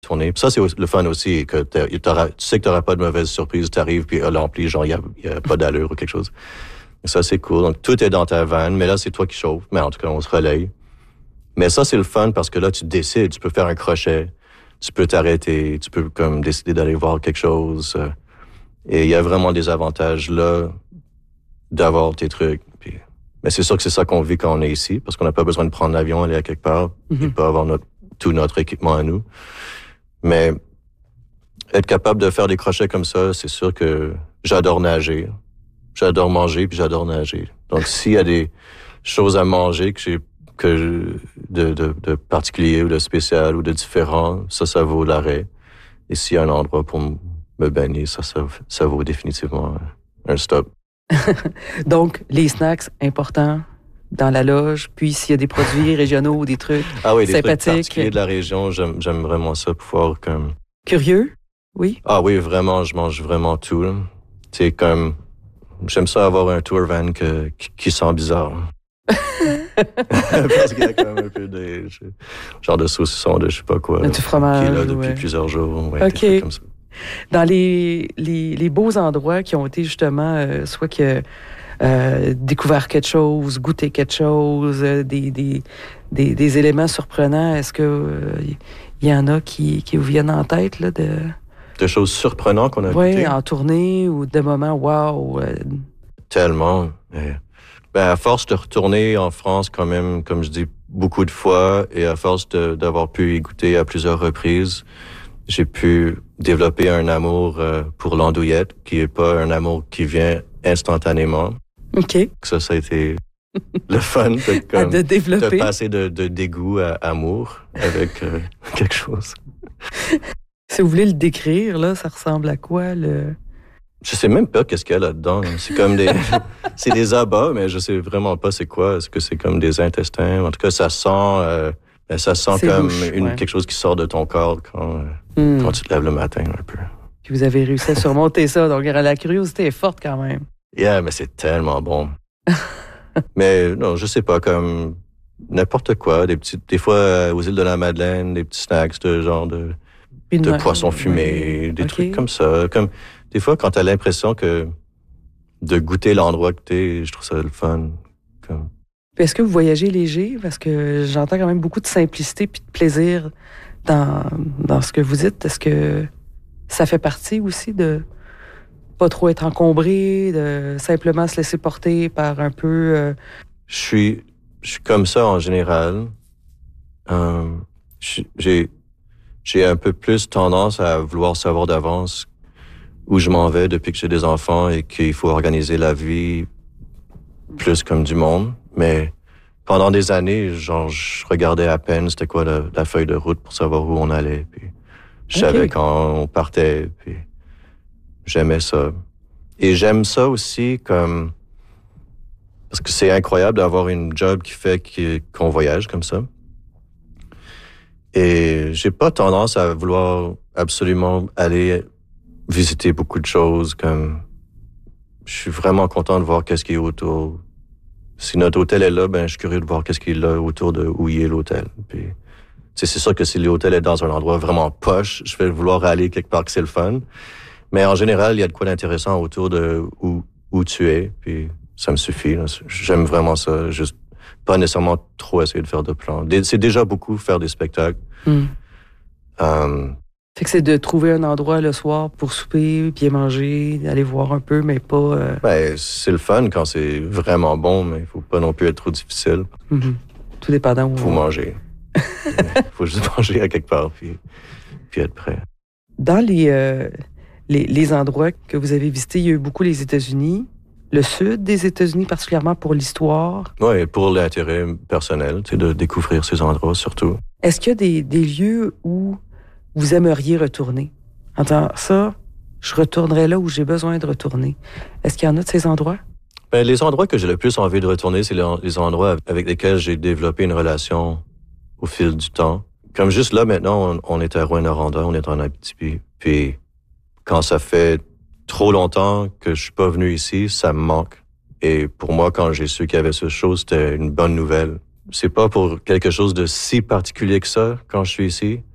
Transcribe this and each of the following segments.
tourner. Puis ça, c'est le fun aussi, que tu sais que tu n'auras pas de mauvaise surprise. Tu arrives, puis l'ampli, genre, il n'y a pas d'allure ou quelque chose. Et ça, c'est cool. Donc, tout est dans ta vanne, mais là, c'est toi qui chauffe. Mais en tout cas, on se relaye. Mais ça, c'est le fun parce que là, tu décides. Tu peux faire un crochet. Tu peux t'arrêter. Tu peux comme décider d'aller voir quelque chose. Et il y a vraiment des avantages là d'avoir tes trucs. Puis, mais c'est sûr que c'est ça qu'on vit quand on est ici, parce qu'on n'a pas besoin de prendre l'avion, aller à quelque part, et pas avoir tout notre équipement à nous. Mais être capable de faire des crochets comme ça, c'est sûr que j'adore nager. J'adore manger, puis j'adore nager. Donc, s'il y a des choses à manger de particulier ou de spécial ou de différent, ça vaut l'arrêt. Et s'il y a un endroit pour me baigner, ça vaut définitivement un stop. Donc, les snacks, importants dans la loge. Puis, s'il y a des produits régionaux ou des trucs des sympathiques. Trucs particuliers de la région, j'aime vraiment ça, pouvoir comme... Curieux, oui? Ah oui, vraiment, je mange vraiment tout. Tu sais, comme... J'aime ça avoir un tour van qui sent bizarre. Parce qu'il y a quand même un peu de... genre de saucisson de je sais pas quoi. Du fromage, qui est là depuis plusieurs jours. Ouais, OK. Des trucs comme ça. Dans les beaux endroits qui ont été justement, soit que découvert quelque chose, goûté quelque chose, des éléments surprenants, est-ce que il y en a qui vous viennent en tête là, de choses surprenantes qu'on a goûtées? Oui, en tournée ou de moments wow. Tellement. À force de retourner en France quand même, comme je dis, beaucoup de fois, et à force d'avoir pu y goûter à plusieurs reprises, j'ai pu développer un amour pour l'andouillette, qui est pas un amour qui vient instantanément. OK. Ça a été le fun de développer. De passer de dégoût à amour avec quelque chose. Si vous voulez le décrire, là, ça ressemble à quoi, Je sais même pas qu'est-ce qu'il y a là-dedans. C'est comme c'est des abats, mais je sais vraiment pas c'est quoi. Est-ce que c'est comme des intestins? En tout cas, ça sent comme louche, quelque chose qui sort de ton corps quand tu te lèves le matin un peu. Puis vous avez réussi à surmonter ça, donc la curiosité est forte quand même. Yeah, mais c'est tellement bon. Mais non, je sais pas, comme n'importe quoi, des fois aux îles de la Madeleine, des petits snacks de genre de poisson fumé, des trucs comme ça. Comme des fois, quand t'as l'impression que de goûter l'endroit que t'es, je trouve ça le fun. Comme... Est-ce que vous voyagez léger? Parce que j'entends quand même beaucoup de simplicité puis de plaisir dans ce que vous dites. Est-ce que ça fait partie aussi de pas trop être encombré, de simplement se laisser porter par un peu... Je suis comme ça en général. J'ai un peu plus tendance à vouloir savoir d'avance où je m'en vais depuis que j'ai des enfants et qu'il faut organiser la vie plus comme du monde. Mais pendant des années, genre, je regardais à peine c'était quoi la feuille de route pour savoir où on allait. Puis je savais quand on partait. Puis j'aimais ça. Et j'aime ça aussi comme... Parce que c'est incroyable d'avoir une job qui fait qu'on voyage comme ça. Et j'ai pas tendance à vouloir absolument aller visiter beaucoup de choses. Comme je suis vraiment content de voir qu'est-ce qui est autour. Si notre hôtel est là, je suis curieux de voir qu'est-ce qui est là autour de où il est l'hôtel. Puis, c'est sûr que si l'hôtel est dans un endroit vraiment poche, je vais vouloir aller quelque part que c'est le fun. Mais en général, il y a de quoi d'intéressant autour de où tu es. Puis ça me suffit. Là. J'aime vraiment ça. Juste pas nécessairement trop essayer de faire de plans. C'est déjà beaucoup faire des spectacles. Fait que c'est de trouver un endroit le soir pour souper, bien manger, aller voir un peu, mais pas... c'est le fun quand c'est vraiment bon, mais il faut pas non plus être trop difficile. Tout dépendant où... Faut manger. Faut juste manger à quelque part, puis être prêt. Dans les endroits que vous avez visités, il y a eu beaucoup les États-Unis, le sud des États-Unis, particulièrement pour l'histoire. Oui, pour l'intérêt personnel, de découvrir ces endroits surtout. Est-ce qu'il y a des lieux où vous aimeriez retourner? En disant, ça, je retournerai là où j'ai besoin de retourner. Est-ce qu'il y en a de ces endroits? Les endroits que j'ai le plus envie de retourner, c'est les endroits avec lesquels j'ai développé une relation au fil du temps. Comme juste là, maintenant, on est à Rouyn-Noranda, on est en Abitibi. Puis, quand ça fait trop longtemps que je suis pas venu ici, ça me manque. Et pour moi, quand j'ai su qu'il y avait ce show, c'était une bonne nouvelle. C'est pas pour quelque chose de si particulier que ça, quand je suis ici.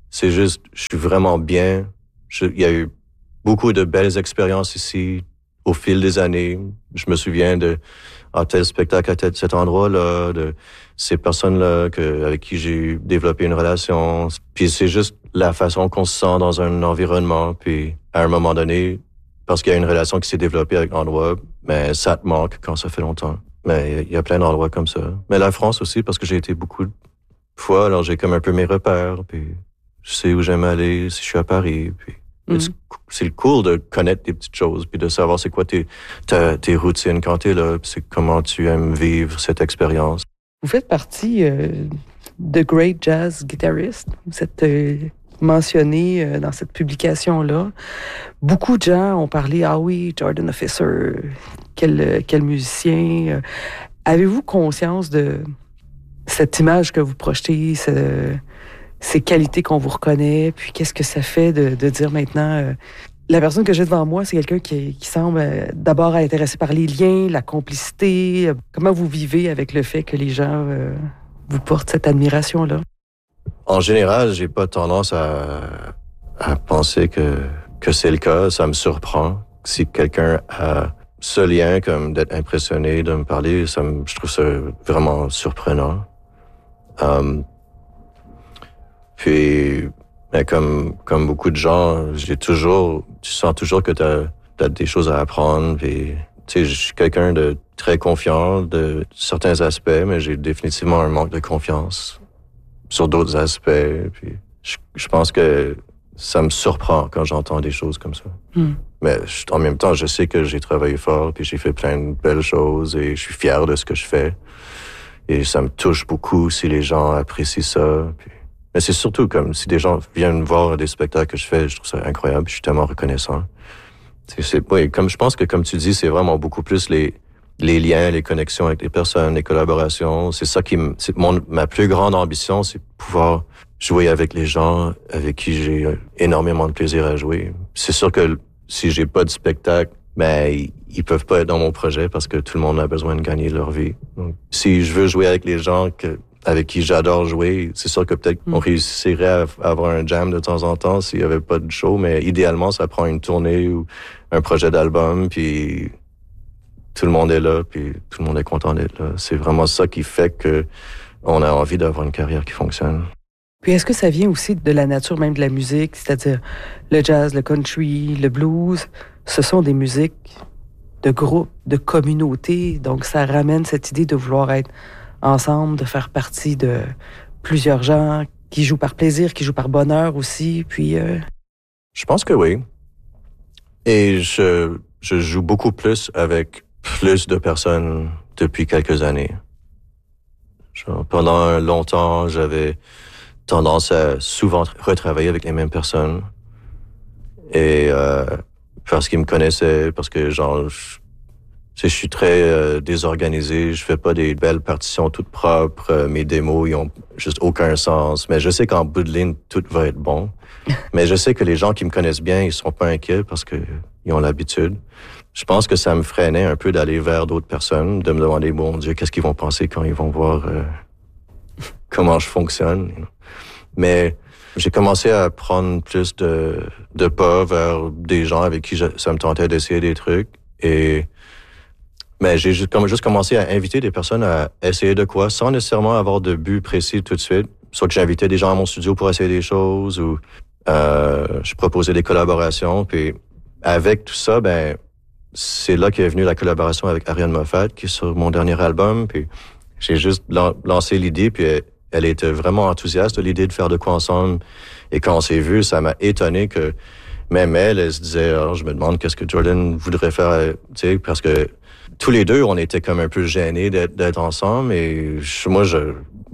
C'est juste, je suis vraiment bien. Il y a eu beaucoup de belles expériences ici au fil des années. Je me souviens de tel spectacle à cet endroit-là, de ces personnes-là avec qui j'ai développé une relation. Puis c'est juste la façon qu'on se sent dans un environnement. Puis à un moment donné, parce qu'il y a une relation qui s'est développée avec l'endroit, mais ça te manque quand ça fait longtemps. Mais il y a plein d'endroits comme ça. Mais la France aussi, parce que j'ai été beaucoup de fois, alors j'ai comme un peu mes repères, puis je sais où j'aime aller si je suis à Paris, puis c'est cool de connaître des petites choses, puis de savoir c'est quoi tes routines quand t'es là, puis c'est comment tu aimes vivre cette expérience. Vous faites partie de Great Jazz Guitarist. Vous êtes mentionné dans cette publication-là. Beaucoup de gens ont parlé, ah oui, Jordan Officer, quel musicien. Avez-vous conscience de cette image que vous projetez, ces qualités qu'on vous reconnaît, puis qu'est-ce que ça fait de dire maintenant... la personne que j'ai devant moi, c'est quelqu'un qui semble d'abord intéressé par les liens, la complicité. Comment vous vivez avec le fait que les gens vous portent cette admiration-là? En général, j'ai pas tendance à penser que c'est le cas. Ça me surprend. Si quelqu'un a ce lien, comme d'être impressionné, de me parler, je trouve ça vraiment surprenant. Puis, comme beaucoup de gens, tu sens toujours que t'as des choses à apprendre. Puis, tu sais, je suis quelqu'un de très confiant de certains aspects, mais j'ai définitivement un manque de confiance sur d'autres aspects. Puis, je pense que ça me surprend quand j'entends des choses comme ça. Mais en même temps, je sais que j'ai travaillé fort, puis j'ai fait plein de belles choses et je suis fier de ce que je fais. Et ça me touche beaucoup si les gens apprécient ça. Puis... Mais c'est surtout comme si des gens viennent voir des spectacles que je fais, je trouve ça incroyable, je suis tellement reconnaissant. Oui, comme je pense que comme tu dis, c'est vraiment beaucoup plus les liens, les connexions avec les personnes, les collaborations. C'est ça ma plus grande ambition, c'est pouvoir jouer avec les gens avec qui j'ai énormément de plaisir à jouer. C'est sûr que si j'ai pas de spectacle, mais ils peuvent pas être dans mon projet parce que tout le monde a besoin de gagner leur vie. Donc, si je veux jouer avec les gens avec qui j'adore jouer, c'est sûr que peut-être on réussirait à avoir un jam de temps en temps s'il y avait pas de show, mais idéalement, ça prend une tournée ou un projet d'album, puis tout le monde est là, puis tout le monde est content d'être là. C'est vraiment ça qui fait que on a envie d'avoir une carrière qui fonctionne. Puis est-ce que ça vient aussi de la nature même de la musique, c'est-à-dire le jazz, le country, le blues, ce sont des musiques de groupe, de communauté, donc ça ramène cette idée de vouloir être ensemble, de faire partie de plusieurs gens qui jouent par plaisir, qui jouent par bonheur aussi, puis... Je pense que oui. Et je joue beaucoup plus avec plus de personnes depuis quelques années. Pendant longtemps, j'avais tendance à souvent retravailler avec les mêmes personnes. Et parce qu'ils me connaissaient, parce que je suis très désorganisé, je fais pas des belles partitions toutes propres, mes démos, ils ont juste aucun sens. Mais je sais qu'en bout de ligne, tout va être bon. Mais je sais que les gens qui me connaissent bien, ils sont pas inquiets parce que ils ont l'habitude. Je pense que ça me freinait un peu d'aller vers d'autres personnes, de me demander, bon Dieu, qu'est-ce qu'ils vont penser quand ils vont voir comment je fonctionne. Mais j'ai commencé à prendre plus de pas vers des gens avec qui ça me tentait d'essayer des trucs. Mais j'ai juste commencé à inviter des personnes à essayer de quoi, sans nécessairement avoir de but précis tout de suite. Soit que j'invitais des gens à mon studio pour essayer des choses, ou je proposais des collaborations. Puis avec tout ça, c'est là qu'est venue la collaboration avec Ariane Moffat, qui est sur mon dernier album. Puis j'ai juste lancé l'idée, puis elle était vraiment enthousiaste de l'idée de faire de quoi ensemble. Et quand on s'est vu, ça m'a étonné que même elle se disait, je me demande qu'est-ce que Jordan voudrait faire, tu sais, parce que tous les deux, on était comme un peu gênés d'être ensemble. Et moi, je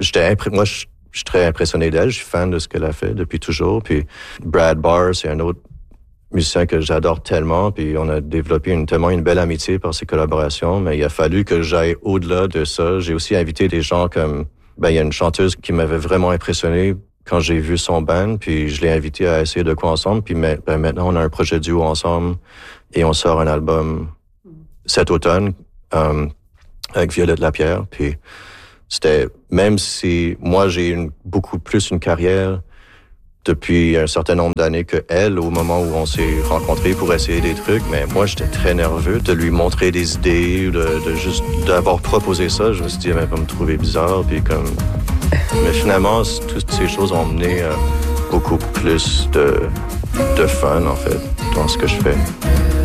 suis très impressionné d'elle. Je suis fan de ce qu'elle a fait depuis toujours. Puis Brad Barr, c'est un autre musicien que j'adore tellement. Puis on a développé tellement une belle amitié par ces collaborations. Mais il a fallu que j'aille au-delà de ça. J'ai aussi invité des gens comme... il y a une chanteuse qui m'avait vraiment impressionné quand j'ai vu son band. Puis je l'ai invité à essayer de quoi ensemble. Puis maintenant, on a un projet duo ensemble. Et on sort un album cet automne avec Violette Lapierre. Puis c'était, même si moi j'ai beaucoup plus une carrière depuis un certain nombre d'années que elle, au moment où on s'est rencontrés pour essayer des trucs, mais moi, j'étais très nerveux de lui montrer des idées, de juste d'avoir proposé ça. Je me suis dit, elle va me trouver bizarre, puis comme... Mais finalement, toutes ces choses ont mené beaucoup plus de fun, en fait, dans ce que je fais.